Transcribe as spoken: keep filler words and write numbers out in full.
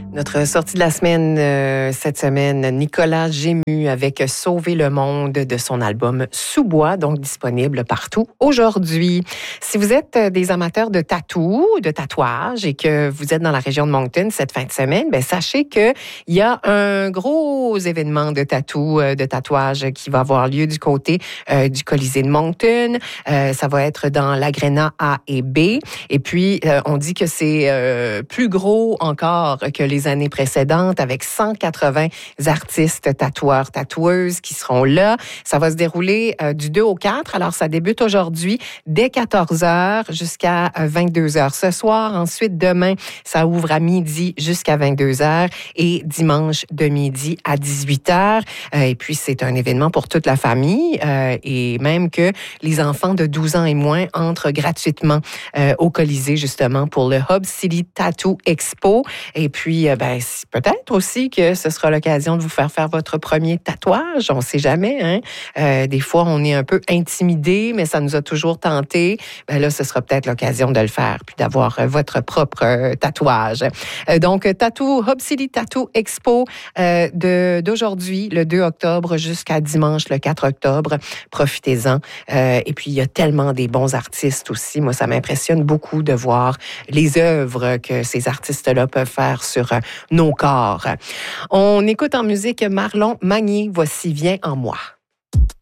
Notre sortie de la semaine, euh, cette semaine, Nicolas Gému avec Sauver le monde de son album Sous-bois, donc disponible partout aujourd'hui. Si vous êtes des amateurs de tatou, de tatouage et que vous êtes dans la région de Moncton cette fin de semaine, ben sachez qu'il y a un gros événement de tatou, de tatouage qui va avoir lieu du côté euh, du Colisée de Moncton. Euh, ça va être dans l'Agréna A et B. Et puis, euh, on dit que c'est euh, plus gros encore que les années précédentes avec cent quatre-vingts artistes, tatoueurs, tatoueuses qui seront là. Ça va se dérouler euh, du deux au quatre. Alors, ça débute aujourd'hui dès quatorze heures jusqu'à vingt-deux heures. Ce soir, ensuite, demain, ça ouvre à midi jusqu'à vingt-deux heures et dimanche de midi à dix-huit heures. Euh, et puis, c'est un événement pour toute la famille euh, et même que les enfants de douze ans et moins entrent gratuitement euh, au Colisée, justement, pour le Hub City Tattoo Expo. Et puis, ben, peut-être aussi que ce sera l'occasion de vous faire faire votre premier tatouage. On ne sait jamais, hein? Euh, des fois, on est un peu intimidé, mais ça nous a toujours tenté. Ben là, ce sera peut-être l'occasion de le faire, puis d'avoir euh, votre propre euh, tatouage. Euh, donc, Tattoo, Hub City Tattoo Expo euh, de, d'aujourd'hui, le deux octobre, jusqu'à dimanche, le quatre octobre. Profitez-en. Euh, et puis, il y a tellement des bons artistes aussi. Moi, ça m'impressionne beaucoup de voir les œuvres que ces artistes-là peuvent faire sur nos corps. On écoute en musique Marlon Magnier, Voici Viens en moi.